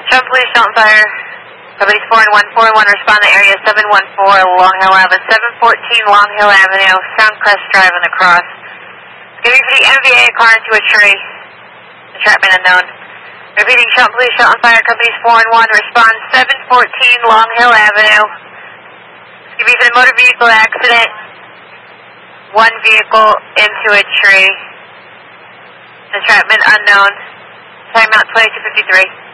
Trump Police, Shelton Fire. Companies 4 and 141, respond to area 714 Long Hill Avenue, 714 Long Hill Avenue, Soundcrest Drive on the cross. Giving for the MVA, a car into a tree. Entrapment unknown. Repeating, Shelton Police, Shelton Fire, Companies 4 and 1, respond 714 Long Hill Avenue. Giving for the motor vehicle accident. One vehicle into a tree. Entrapment unknown. Timeout 22:53.